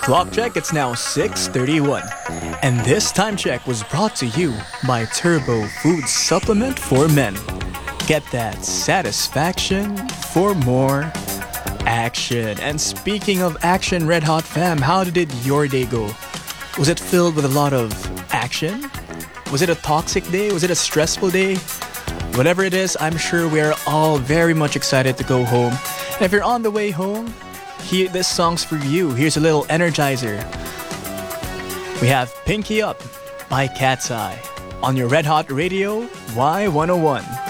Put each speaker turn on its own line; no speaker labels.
Clock check, it's now 6:31. And this time check was brought to you by Turbo Food Supplement for Men. Get that satisfaction for more action. And speaking of action, Red Hot fam, how did your day go? Was it filled with a lot of action? Was it a toxic day? Was it a stressful day? Whatever it is, I'm sure we are all very much excited to go home. And if you're on the way home, this song's for you. Here's a little energizer. We have Pinky Up by Cat's Eye on your Red Hot Radio Y101.